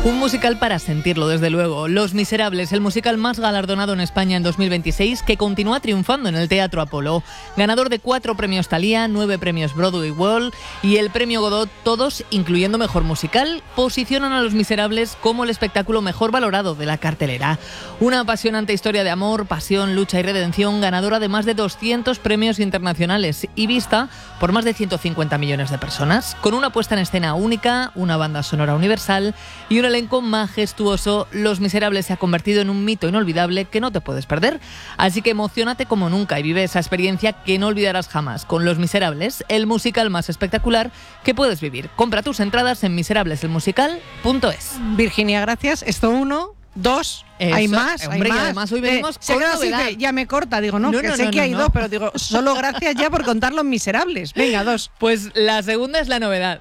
Un musical para sentirlo, desde luego. Los Miserables, el musical más galardonado en España en 2026, que continúa triunfando en el Teatro Apolo. Ganador de 4 premios Thalía, 9 premios Broadway World y el premio Godot, todos, incluyendo Mejor Musical, posicionan a Los Miserables como el espectáculo mejor valorado de la cartelera. Una apasionante historia de amor, pasión, lucha y redención, ganadora de más de 200 premios internacionales y vista por más de 150 millones de personas. Con una puesta en escena única, una banda sonora universal y un elenco majestuoso, Los Miserables se ha convertido en un mito inolvidable que no te puedes perder. Así que emociónate como nunca y vive esa experiencia que no olvidarás jamás con Los Miserables, el musical más espectacular que puedes vivir. Compra tus entradas en miserableselmusical.es. Virginia, gracias. Esto 1, 2, hay más, hombre, hay más. Y además hoy venimos con novedad. Dice, ya me corta, digo, no, que sé que hay 2, pero digo, solo gracias ya por contar Los Miserables. Venga, 2. Pues la segunda es la novedad.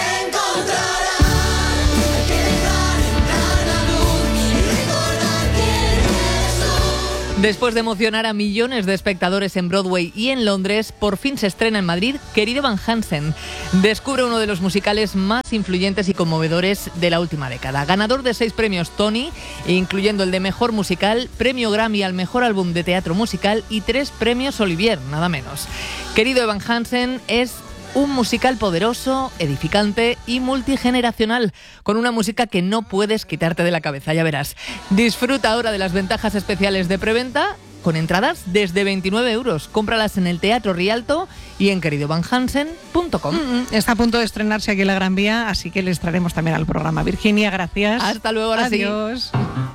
Después de emocionar a millones de espectadores en Broadway y en Londres, por fin se estrena en Madrid Querido Van Hansen. Descubre uno de los musicales más influyentes y conmovedores de la última década. Ganador de 6 premios Tony, incluyendo el de Mejor Musical, premio Grammy al Mejor Álbum de Teatro Musical y 3 premios Olivier, nada menos. Querido Van Hansen es un musical poderoso, edificante y multigeneracional, con una música que no puedes quitarte de la cabeza, ya verás. Disfruta ahora de las ventajas especiales de preventa con entradas desde 29 euros. Cómpralas en el Teatro Rialto y en queridovanhansen.com. Está a punto de estrenarse aquí en la Gran Vía, así que les traeremos también al programa. Virginia, gracias. Hasta luego, ahora Adiós.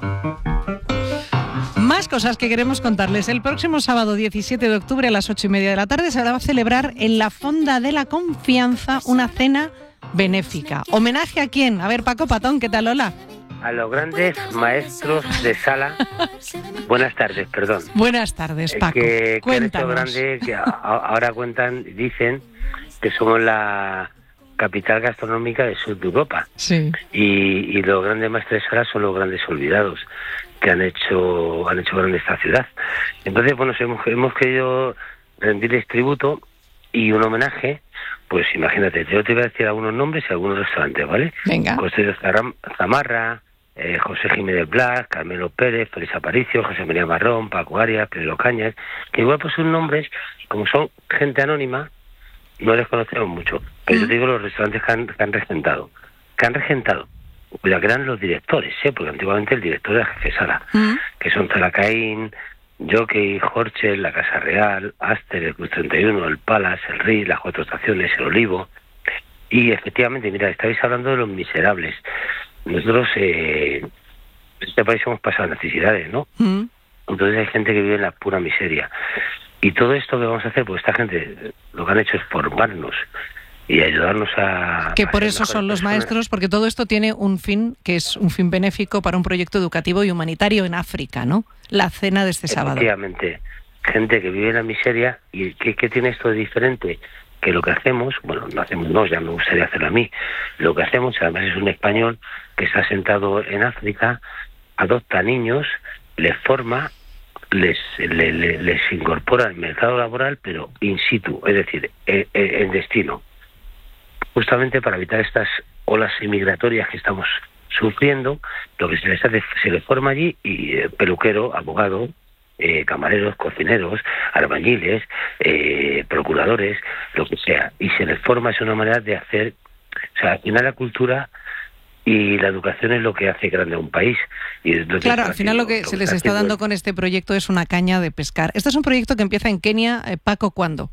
Más cosas que queremos contarles. El próximo sábado 17 de octubre a las 8:30 de la tarde se va a celebrar en la Fonda de la Confianza una cena benéfica. ¿Homenaje a quién? A ver, Paco Patón, ¿qué tal? Hola. A los grandes maestros de sala. Buenas tardes, perdón. Buenas tardes, Paco. Cuéntanos. Grandes que ahora dicen que somos la capital gastronómica del sur de Europa. Sí. Y los grandes maestros de sala son los grandes olvidados que han hecho grande esta ciudad. Entonces, bueno, hemos querido rendirles tributo y un homenaje. Pues imagínate, yo te voy a decir algunos nombres y algunos restaurantes, ¿vale? Venga. José Zamarra, José Jiménez Blas, Carmelo Pérez, Félix Aparicio, José María Marrón, Paco Arias, Pedro Cañas, que igual pues son nombres, como son gente anónima, no les conocemos mucho. Pero yo te digo los restaurantes que han regentado. Cuidado, que eran los directores, porque antiguamente el director era jefe de sala, que son Zalacaín, Jockey, Horchel, la Casa Real, Aster, el Cruz 31, el Palace, el Ritz, las 4 estaciones, el Olivo. Y efectivamente, mira, estáis hablando de Los Miserables. Nosotros en este país hemos pasado necesidades, ¿no? Entonces hay gente que vive en la pura miseria. Y todo esto que vamos a hacer, pues esta gente lo que han hecho es formarnos y ayudarnos a... Que por eso son los maestros, porque todo esto tiene un fin, que es un fin benéfico para un proyecto educativo y humanitario en África, ¿no? La cena de este sábado. Efectivamente, gente que vive en la miseria. ¿Y qué tiene esto de diferente? Que lo que hacemos, bueno, no hacemos, no, ya me gustaría hacerlo a mí, lo que hacemos, además es un español que está sentado en África, adopta niños, les forma, les incorpora al mercado laboral, pero in situ, es decir, en destino, justamente para evitar estas olas inmigratorias que estamos sufriendo. Lo que se les hace, se les forma allí, y peluquero, abogado, camareros, cocineros, albañiles, procuradores, lo que sea, y se les forma, es una manera de hacer, o sea, al final la cultura y la educación es lo que hace grande a un país. Y claro, al final lo que se les está dando con este proyecto es una caña de pescar. Este es un proyecto que empieza en Kenia. Paco, ¿cuándo?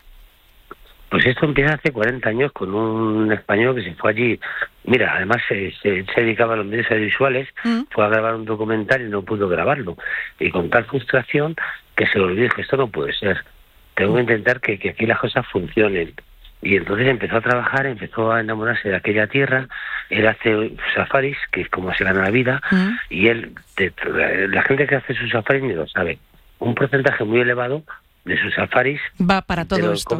Pues esto empieza hace 40 años con un español que se fue allí. Mira, además se dedicaba a los medios audiovisuales, fue a grabar un documental y no pudo grabarlo. Y con tal frustración que se lo olvidó, que esto no puede ser. Tengo que intentar que aquí las cosas funcionen. Y entonces empezó a trabajar, empezó a enamorarse de aquella tierra. Él hace safaris, que es como se gana la vida, y la gente que hace sus safaris ni lo sabe. Un porcentaje muy elevado de sus safaris va para todo esto.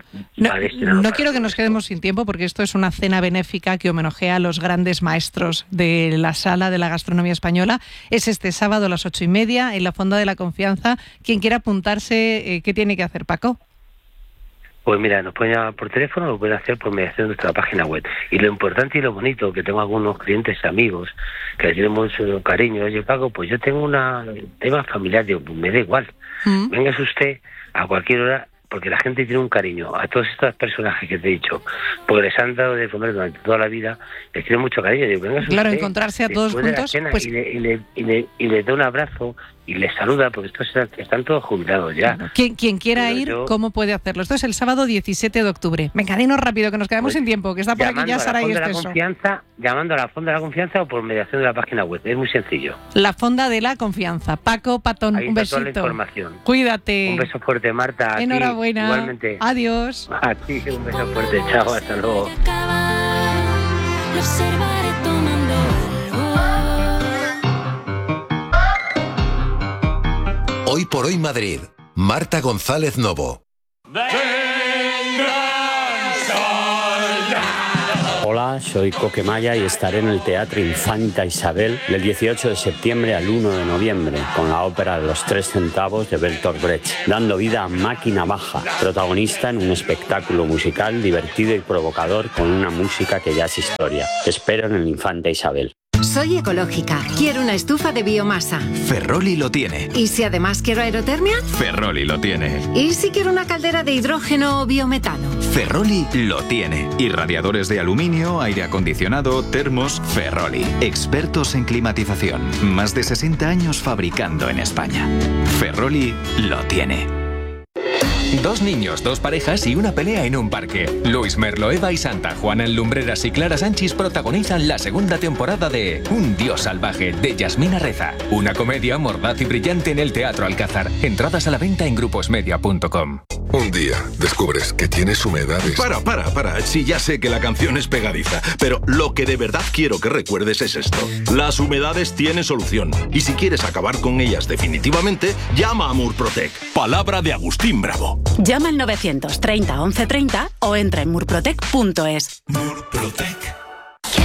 No quiero que nos quedemos sin tiempo, porque esto es una cena benéfica que homenajea a los grandes maestros de la sala de la gastronomía española. Es este sábado a las 8:30 en la Fonda de la Confianza. Quien quiera apuntarse, ¿qué tiene que hacer, Paco? Pues mira, nos pueden llamar por teléfono, lo pueden hacer por mediación de nuestra página web. Y lo importante y lo bonito, que tengo algunos clientes amigos que le tienen mucho cariño. Oye, Paco, pues yo tengo un tema familiar, digo, pues me da igual. Véngase usted a cualquier hora, porque la gente tiene un cariño a todos estos personajes que te he dicho, porque les han dado de comer durante toda la vida, les tiene mucho cariño. Digo, claro, encontrarse a todos juntos, cena, pues... y les da un abrazo y les saluda, porque estos están todos jubilados ya. Bueno, quien quiera ir, ¿cómo puede hacerlo? Esto es el sábado 17 de octubre. Venga, dinos rápido, que nos quedamos sin tiempo, que está por aquí ya Saray Esteso. Llamando a la Fonda de la Confianza o por mediación de la página web. Es muy sencillo. La Fonda de la Confianza. Paco Patón, ahí un besito. Toda la información. Cuídate. Un beso fuerte, Marta. Enhorabuena. Igualmente. Adiós. A ti, un beso fuerte. Chao, hasta luego. Hoy por hoy Madrid. Marta González Novo. Hola, soy Coquemaya y estaré en el Teatro Infanta Isabel del 18 de septiembre al 1 de noviembre con la ópera Los 3 centavos de Bertolt Brecht, dando vida a Máquina Baja, protagonista en un espectáculo musical divertido y provocador con una música que ya es historia. Te espero en el Infanta Isabel. Soy ecológica. Quiero una estufa de biomasa. Ferroli lo tiene. ¿Y si además quiero aerotermia? Ferroli lo tiene. ¿Y si quiero una caldera de hidrógeno o biometano? Ferroli lo tiene. Y radiadores de aluminio, aire acondicionado, termos, Ferroli. Expertos en climatización. Más de 60 años fabricando en España. Ferroli lo tiene. 2 niños, 2 parejas y una pelea en un parque. Luis Merlo, Eva y Santa Juana en Lumbreras y Clara Sanchis protagonizan la segunda temporada de Un Dios Salvaje, de Yasmina Reza. Una comedia mordaz y brillante en el Teatro Alcázar. Entradas a la venta en gruposmedia.com. Un día descubres que tienes humedades. Para. Sí, ya sé que la canción es pegadiza, pero lo que de verdad quiero que recuerdes es esto. Las humedades tienen solución. Y si quieres acabar con ellas definitivamente, llama a Murprotec. Palabra de Agustín Bravo. Llama al 930 1130 o entra en murprotec.es. Murprotec.